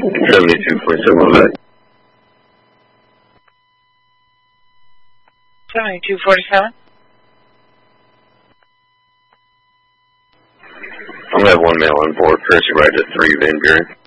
7247 back. 7247. I'm going to have one male on board. Chris, right at 3 Van Buren.